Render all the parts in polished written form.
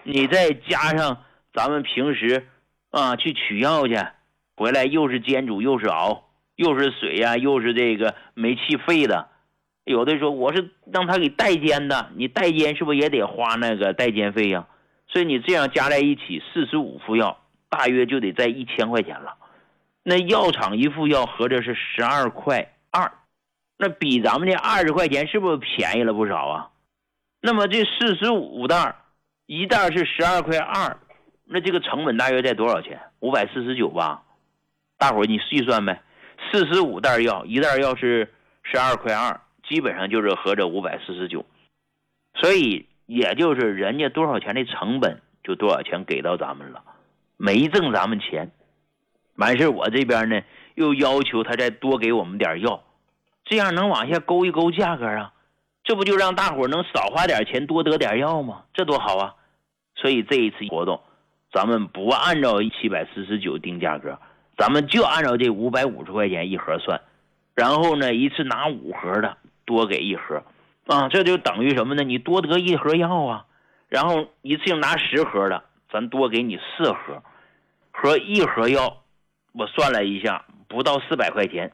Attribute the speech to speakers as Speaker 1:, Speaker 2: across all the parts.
Speaker 1: 你再加上咱们平时去取药去，回来又是煎煮又是熬，又是水呀，又是这个煤气费的。有的说我是让他给代煎的，你代煎是不是也得花那个代煎费呀？所以你这样加在一起45副药，大约就得在1000块钱了。那药厂一副药合着是12.2块，那比咱们这20块钱是不是便宜了不少啊？那么这45袋，一袋是12.2块，那这个成本大约在多少钱？549吧。大伙儿你细算呗，45袋药，一袋药是12.2块，基本上就是合着549。所以也就是人家多少钱的成本就多少钱给到咱们了，没挣咱们钱。完事我这边呢又要求他再多给我们点药，这样能往下勾一勾价格啊，这不就让大伙能少花点钱多得点药吗？这多好啊。所以这一次活动咱们不按照749定价格，咱们就按照这550块钱一盒算，然后呢一次拿5盒的多给1盒这就等于什么呢？你多得1盒药啊，然后一次性拿10盒的咱多给你4盒，和1盒药我算了一下不到400块钱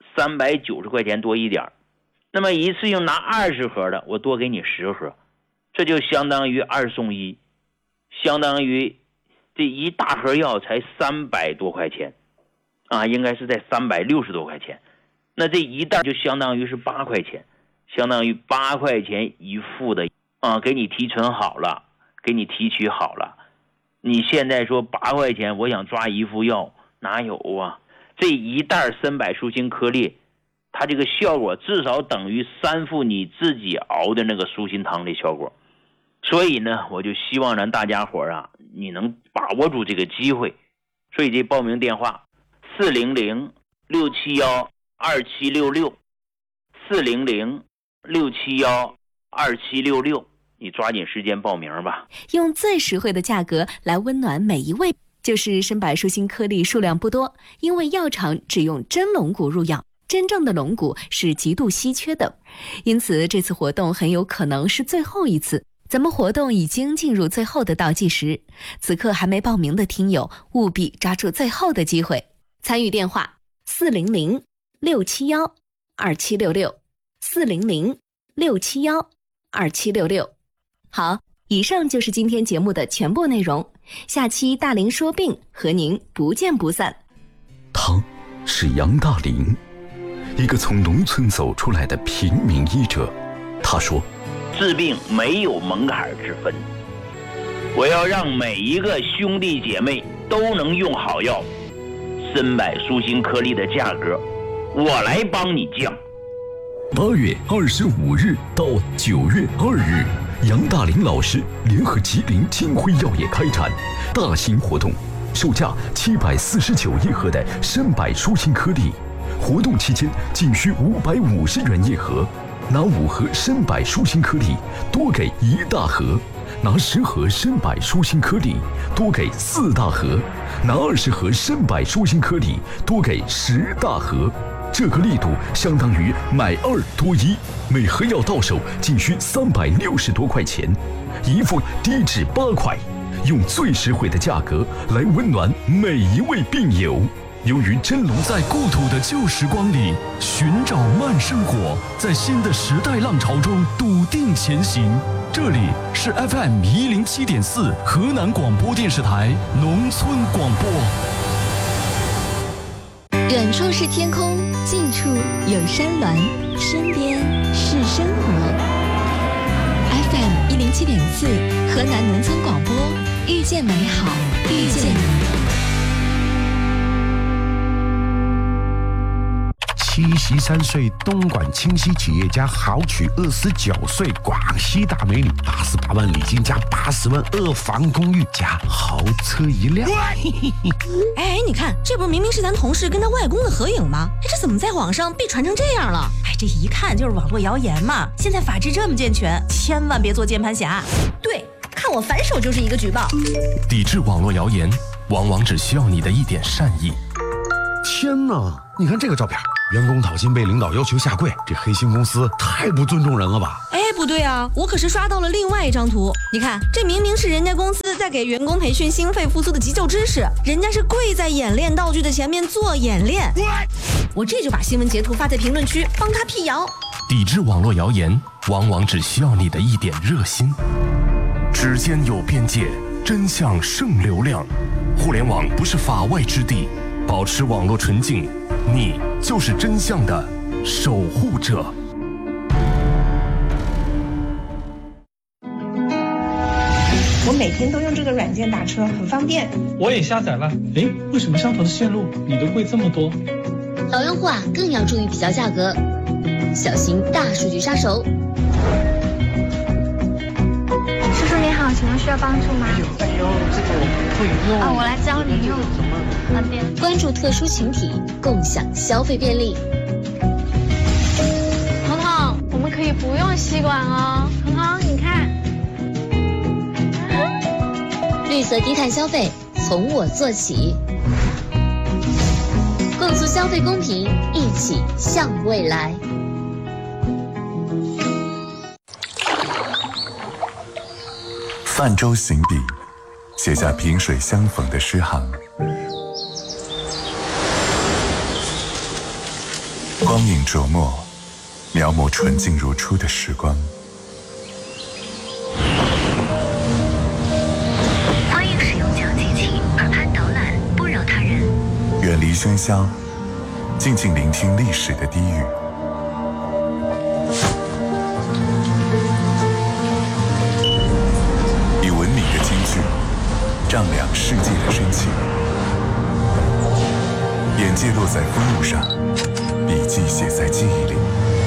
Speaker 1: ，390块钱多一点。那么一次性拿20盒的我多给你10盒，这就相当于2送1，相当于这一大盒药才300多块钱应该是在360多块钱。那这一袋就相当于是8块钱，相当于8块钱一副的给你提纯好了，给你提取好了。你现在说8块钱我想抓一副药哪有啊？这一袋参柏舒心颗粒它这个效果至少等于3副你自己熬的那个舒心汤的效果。所以呢我就希望咱大家伙你能把握住这个机会。所以这报名电话400-671-2766 400-671-2766，你抓紧时间报名吧。
Speaker 2: 用最实惠的价格来温暖每一位。就是参柏舒心颗粒数量不多，因为药厂只用真龙骨入药，真正的龙骨是极度稀缺的，因此这次活动很有可能是最后一次。咱们活动已经进入最后的倒计时，此刻还没报名的听友务必抓住最后的机会。参与电话400-671-2766 400-671-2766。好，以上就是今天节目的全部内容，下期大林说病和您不见不散。
Speaker 3: 他是杨大林，一个从农村走出来的平民医者。他说，
Speaker 1: 治病没有门槛之分，我要让每一个兄弟姐妹都能用好药，参柏舒心颗粒的价格我来帮你降。
Speaker 3: 8月25日到9月2日，杨大林老师联合吉林金辉药业开展大型活动，售价749一盒的参柏舒心颗粒，活动期间仅需550元一盒，拿5盒参柏舒心颗粒多给1大盒，拿10盒参柏舒心颗粒多给4大盒，拿20盒参柏舒心颗粒多给10大盒。这个力度相当于买2多1，每盒药到手仅需360多块钱，一副低至8块，用最实惠的价格来温暖每一位病友。由于真龙在故土的旧时光里寻找慢生活，在新的时代浪潮中笃定前行。这里是 FM107.4 河南广播电视台农村广播。
Speaker 4: 远处是天空，近处有山峦，身边是生活。FM107.4 河南农村广播，遇见美好，遇见你。
Speaker 5: 73岁东莞清溪企业家豪娶29岁广西大美女，88万礼金加80万2房公寓加豪车一辆。
Speaker 6: 哎，你看，这不是明明是咱同事跟他外公的合影吗？哎，这怎么在网上被传成这样了？哎，这一看就是网络谣言嘛！现在法制这么健全，千万别做键盘侠。对，看我反手就是一个举报。
Speaker 7: 抵制网络谣言，往往只需要你的一点善意。
Speaker 5: 天哪，你看这个照片，员工讨薪被领导要求下跪，这黑心公司太不尊重人了吧？
Speaker 6: 哎，不对啊，我可是刷到了另外一张图。你看，这明明是人家公司在给员工培训心肺复苏的急救知识，人家是跪在演练道具的前面做演练。我这就把新闻截图发在评论区，帮他辟谣。
Speaker 7: 抵制网络谣言，往往只需要你的一点热心。指尖有边界，真相胜流量。互联网不是法外之地，保持网络纯净，你就是真相的守护者。
Speaker 8: 我每天都用这个软件打车，很方便。
Speaker 9: 我也下载了。诶，为什么相同的线路你的贵这么多？
Speaker 10: 老用户啊，更要注意比较价格，小心大数据杀手。
Speaker 11: 叔叔你好，请问需要帮助吗？
Speaker 9: 哎呦，这个我不会用。
Speaker 11: 我来教你用。
Speaker 10: 关注特殊群体，共享消费便利。
Speaker 11: 彤彤，我们可以不用吸管哦。彤彤，你看。
Speaker 10: 绿色低碳消费，从我做起。共促消费公平，一起向未来。
Speaker 12: 泛舟行笔，写下萍水相逢的诗行。光影琢磨，描摹纯净如初的时光。
Speaker 13: 欢迎使用讲机器，耳畔导览，不扰他人。
Speaker 12: 远离喧嚣，静静聆听历史的低语。以文明的金句丈量世界的深情。眼界落在风物上，笔记写在记忆里。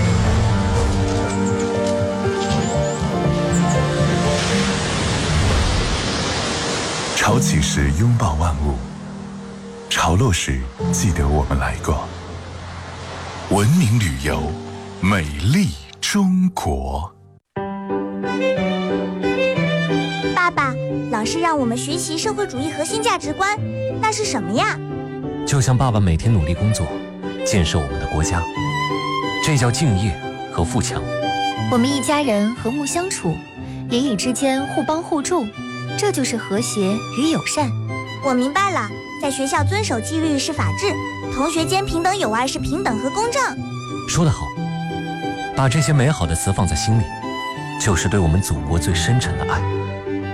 Speaker 12: 潮起时拥抱万物，潮落时记得我们来过。文明旅游，美丽中国。
Speaker 14: 爸爸，老师让我们学习社会主义核心价值观，那是什么呀？
Speaker 15: 就像爸爸每天努力工作，建设我们的国家，这叫敬业和富强。
Speaker 16: 我们一家人和睦相处，邻里之间互帮互助，这就是和谐与友善。
Speaker 14: 我明白了，在学校遵守纪律是法治，同学间平等友爱是平等和公正。
Speaker 15: 说得好，把这些美好的词放在心里，就是对我们祖国最深沉的爱。